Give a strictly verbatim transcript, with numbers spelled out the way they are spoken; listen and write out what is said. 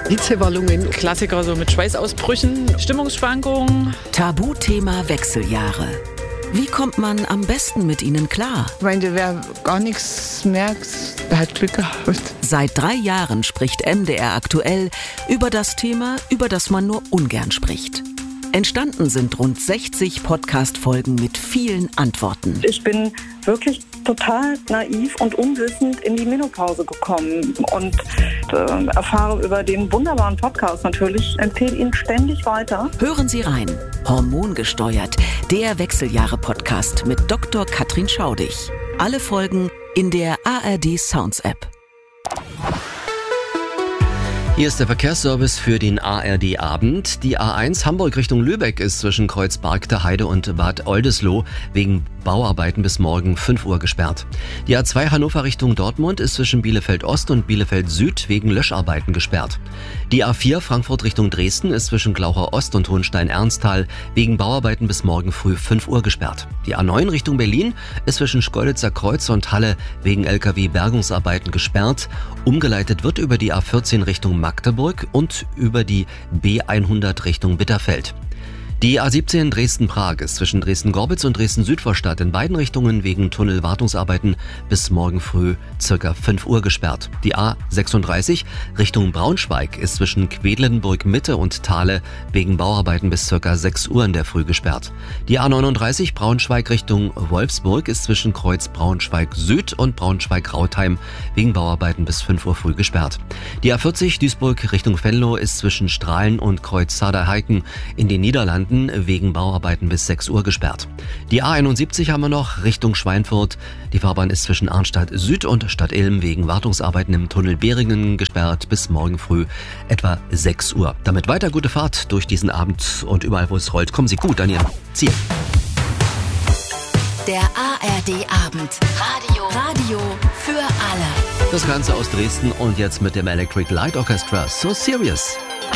Hitzewallungen, Klassiker so mit Schweißausbrüchen, Stimmungsschwankungen. Tabuthema Wechseljahre. Wie kommt man am besten mit ihnen klar? Ich meine, wer gar nichts merkt, der hat Glück gehabt. Seit drei Jahren spricht M D R aktuell über das Thema, über das man nur ungern spricht. Entstanden sind rund sechzig Podcast-Folgen mit vielen Antworten. Ich bin wirklich total naiv und unwissend in die Menopause gekommen und äh, erfahre über den wunderbaren Podcast natürlich, empfehle ihn ständig weiter. Hören Sie rein. Hormongesteuert, der Wechseljahre-Podcast mit Doktor Katrin Schaudig. Alle Folgen in der A R D Sounds App. Hier ist der Verkehrsservice für den A R D-Abend. Die A eins Hamburg Richtung Lübeck ist zwischen Kreuzberg der Heide und Bad Oldesloe wegen Bauarbeiten bis morgen fünf Uhr gesperrt. Die A zwei Hannover Richtung Dortmund ist zwischen Bielefeld Ost und Bielefeld Süd wegen Löscharbeiten gesperrt. Die A vier Frankfurt Richtung Dresden ist zwischen Glaucher Ost und Hohenstein-Ernsthal wegen Bauarbeiten bis morgen früh fünf Uhr gesperrt. Die A neun Richtung Berlin ist zwischen Schkeuditzer Kreuz und Halle wegen L K W-Bergungsarbeiten gesperrt. Umgeleitet wird über die A vierzehn Richtung Magdeburg und über die B hundert Richtung Bitterfeld. Die A siebzehn Dresden-Prag ist zwischen Dresden-Gorbitz und Dresden-Südvorstadt in beiden Richtungen wegen Tunnelwartungsarbeiten bis morgen früh circa fünf Uhr gesperrt. Die A sechsunddreißig Richtung Braunschweig ist zwischen Quedlinburg-Mitte und Thale wegen Bauarbeiten bis circa sechs Uhr in der Früh gesperrt. Die A neununddreißig Braunschweig Richtung Wolfsburg ist zwischen Kreuz Braunschweig-Süd und Braunschweig-Rautheim wegen Bauarbeiten bis fünf Uhr früh gesperrt. Die A vierzig Duisburg Richtung Venlo ist zwischen Strahlen und Kreuz Saarheiken in den Niederlanden wegen Bauarbeiten bis sechs Uhr gesperrt. Die A einundsiebzig haben wir noch Richtung Schweinfurt. Die Fahrbahn ist zwischen Arnstadt Süd und Stadt Ilm wegen Wartungsarbeiten im Tunnel Behringen gesperrt bis morgen früh etwa sechs Uhr. Damit weiter gute Fahrt durch diesen Abend und überall, wo es rollt. Kommen Sie gut an Ihr Ziel. Der A R D-Abend. Radio. Radio für alle. Das Ganze aus Dresden und jetzt mit dem Electric Light Orchestra. So Serious.